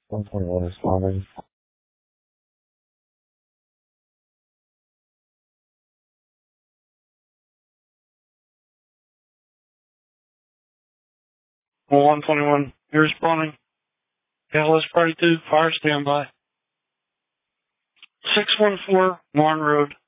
121 responding. Well, 121, you're responding. Catalyst Party 2, fire standby. 614 Warren Road.